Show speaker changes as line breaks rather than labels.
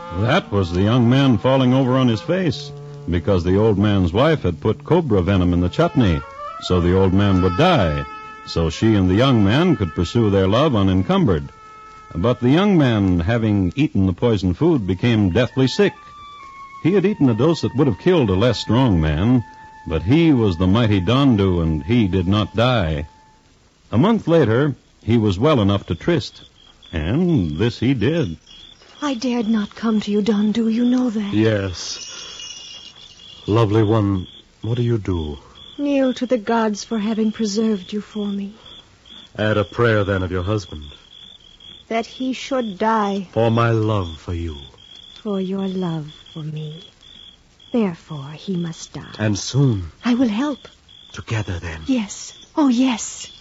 That was the young man falling over on his face, because the old man's wife had put cobra venom in the chutney, so the old man would die, so she and the young man could pursue their love unencumbered. But the young man, having eaten the poisoned food, became deathly sick. He had eaten a dose that would have killed a less strong man, but he was the mighty Dondu, and he did not die. A month later, he was well enough to tryst, and this he did.
I dared not come to you, Dondu, you know that.
Yes. Lovely one, what do you do?
Kneel to the gods for having preserved you for me.
Add a prayer, then, of your husband.
That he should die.
For my love for you.
For your love for me. Therefore, he must die.
And soon.
I will help.
Together, then.
Yes. Oh, yes.